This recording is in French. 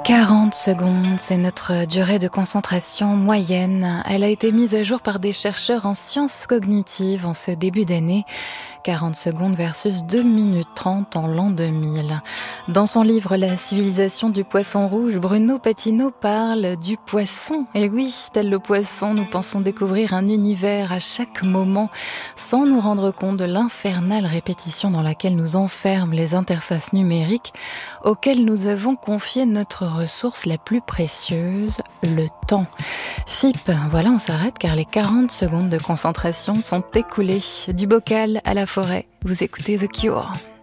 40 secondes, c'est notre durée de concentration moyenne. Elle a été mise à jour par des chercheurs en sciences cognitives en ce début d'année. 40 secondes versus 2 minutes 30 en l'an 2000. Dans son livre La civilisation du poisson rouge, Bruno Patino parle du poisson. Et oui, tel le poisson, nous pensons découvrir un univers à chaque moment sans nous rendre compte de l'infernale répétition dans laquelle nous enferment les interfaces numériques auxquelles nous avons confié notre ressource la plus précieuse, le temps. FIP, voilà, on s'arrête car les 40 secondes de concentration sont écoulées. Du bocal à la forêt, vous écoutez The Cure.